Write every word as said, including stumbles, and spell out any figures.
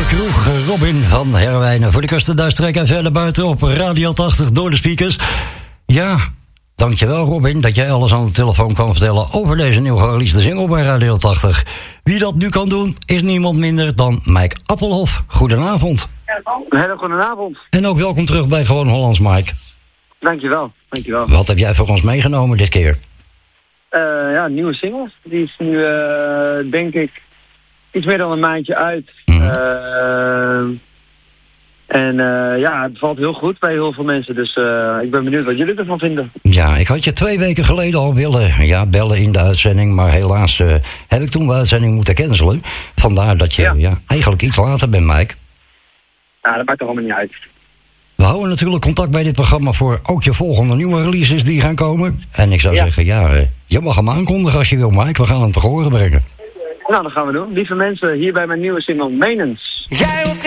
kroeg. Robin van Herwijnen voor de Kustenduistrek en verder buiten op Radio tachtig door de speakers. Ja, dankjewel Robin dat jij alles aan de telefoon kan vertellen over deze nieuw gereleasede single bij Radio tachtig. Wie dat nu kan doen is niemand minder dan Mike Appelhof. Goedenavond. Een hele goede avond. En ook welkom terug bij Gewoon Hollands, Mike. Dankjewel, dankjewel. Wat heb jij voor ons meegenomen dit keer? Uh, ja, een nieuwe single. Die is nu, uh, denk ik, iets meer dan een maandje uit. Mm-hmm. Uh, en uh, ja, het valt heel goed bij heel veel mensen. Dus uh, ik ben benieuwd wat jullie ervan vinden. Ja, ik had je twee weken geleden al willen ja, bellen in de uitzending. Maar helaas uh, heb ik toen de uitzending moeten cancelen. Vandaar dat je ja. Ja, eigenlijk iets later bent, Mike. Ja, dat maakt er allemaal niet uit. We houden natuurlijk contact bij dit programma voor ook je volgende nieuwe releases die gaan komen. En ik zou ja. zeggen, ja, uh, je mag hem aankondigen als je wil, Mike. We gaan hem te horen brengen. Nou, dat gaan we doen. Lieve mensen, hier bij mijn nieuwe single Menens. Jij